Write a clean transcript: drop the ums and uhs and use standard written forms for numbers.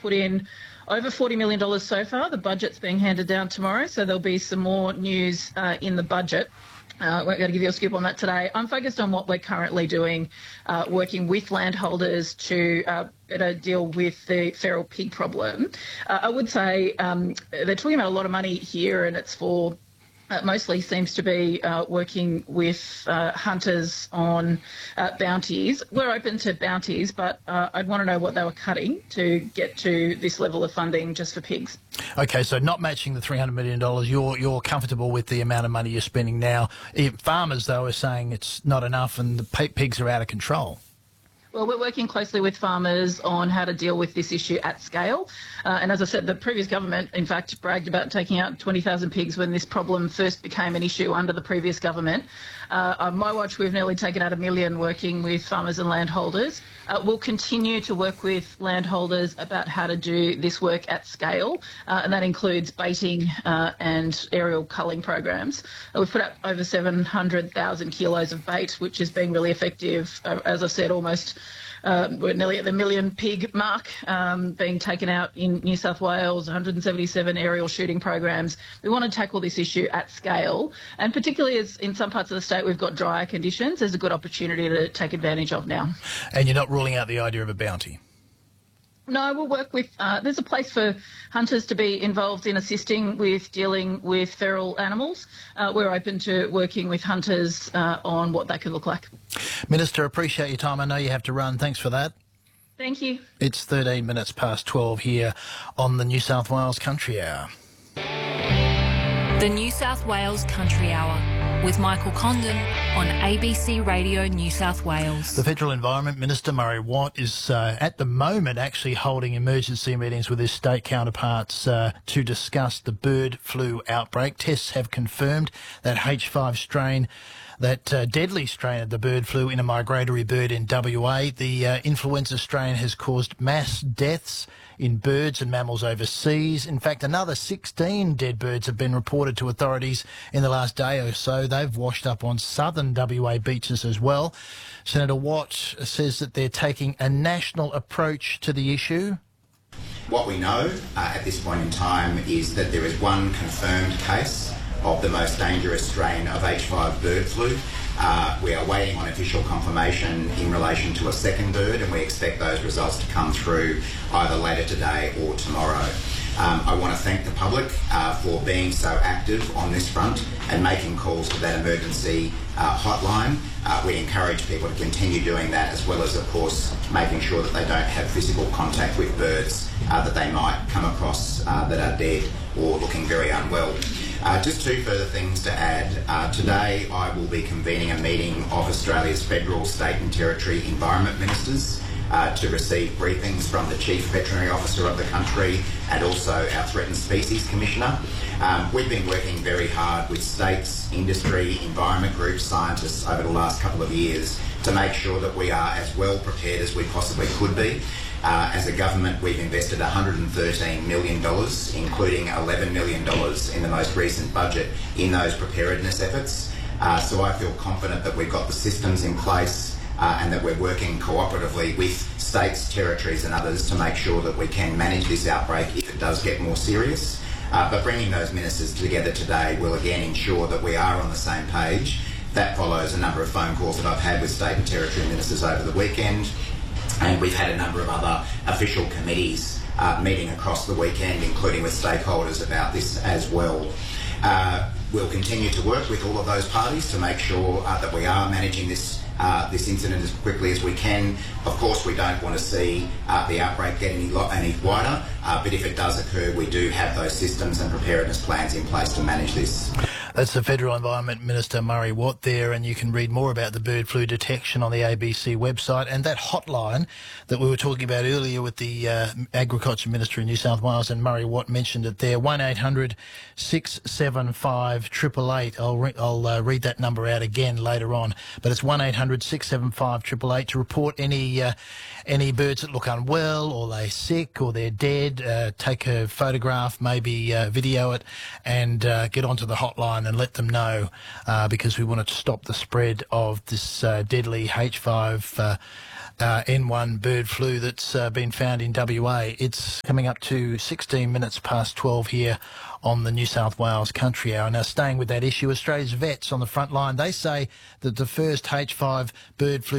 put in over $40 million so far. The budget's being handed down tomorrow, so there'll be some more news in the budget. We're going to give you a scoop on that today. I'm focused on what we're currently doing, working with landholders to better deal with the feral pig problem. I would say they're talking about a lot of money here, and it's for mostly seems to be working with hunters on bounties. We're open to bounties, but I'd want to know what they were cutting to get to this level of funding just for pigs. Okay, so not matching the $300 million, you're comfortable with the amount of money you're spending now. Farmers, though, are saying it's not enough and the pigs are out of control. Well, we're working closely with farmers on how to deal with this issue at scale. And as I said, the previous government, in fact, bragged about taking out 20,000 pigs when this problem first became an issue under the previous government. On my watch, we've nearly taken out 1 million working with farmers and landholders. We'll continue to work with landholders about how to do this work at scale, and that includes baiting and aerial culling programs. We've put up over 700,000 kilos of bait, which has been really effective. As I said, almost we're nearly at the 1 million pig mark being taken out in New South Wales, 177 aerial shooting programs. We want to tackle this issue at scale, and particularly as in some parts of the state we've got drier conditions, there's a good opportunity to take advantage of now. And you're not ruling out the idea of a bounty? No, we'll work with, there's a place for hunters to be involved in assisting with dealing with feral animals. We're open to working with hunters on what that could look like. Minister, appreciate your time. I know you have to run. Thanks for that. Thank you. It's 13 minutes past 12 here on the New South Wales Country Hour. The New South Wales Country Hour with Michael Condon on ABC Radio New South Wales. The Federal Environment Minister, Murray Watt, is at the moment actually holding emergency meetings with his state counterparts to discuss the bird flu outbreak. Tests have confirmed that H5 strain, that deadly strain of the bird flu in a migratory bird in WA. The influenza strain has caused mass deaths in birds and mammals overseas. In fact, another 16 dead birds have been reported to authorities in the last day or so. They've washed up on southern WA beaches as well. Senator Watt says that they're taking a national approach to the issue. What we know at this point in time is that there is one confirmed case of the most dangerous strain of H5 bird flu. We are waiting on official confirmation in relation to a second bird, and we expect those results to come through either later today or tomorrow. I want to thank the public for being so active on this front and making calls to that emergency hotline. We encourage people to continue doing that, as well as, of course, making sure that they don't have physical contact with birds that they might come across that are dead or looking very unwell. Just two further things to add. Today I will be convening a meeting of Australia's federal, state and territory environment ministers to receive briefings from the Chief Veterinary Officer of the country and also our Threatened Species Commissioner. We've been working very hard with states, industry, environment groups, scientists over the last couple of years to make sure that we are as well prepared as we possibly could be. As a government, we've invested $113 million, including $11 million in the most recent budget, in those preparedness efforts. So I feel confident that we've got the systems in place and that we're working cooperatively with states, territories and others to make sure that we can manage this outbreak if it does get more serious. But bringing those ministers together today will again ensure that we are on the same page. That follows a number of phone calls that I've had with state and territory ministers over the weekend. And we've had a number of other official committees meeting across the weekend, including with stakeholders about this as well. We'll continue to work with all of those parties to make sure that we are managing this incident as quickly as we can. Of course, we don't want to see the outbreak get any wider, but if it does occur, we do have those systems and preparedness plans in place to manage this. That's the Federal Environment Minister, Murray Watt, there, and you can read more about the bird flu detection on the ABC website, and that hotline that we were talking about earlier with the Agriculture Minister in New South Wales, and Murray Watt mentioned it there, 1800 675 888. I'll read that number out again later on, but it's 1800 675 888 to report any birds that look unwell, or they're sick, or they're dead. Take a photograph, maybe video it, and get onto the hotline and let them know, because we wanted to stop the spread of this deadly H5 N1 bird flu that's been found in WA. It's coming up to 16 minutes past 12 here on the New South Wales Country Hour. Now, staying with that issue, Australia's vets on the front line, they say that the first H5 bird flu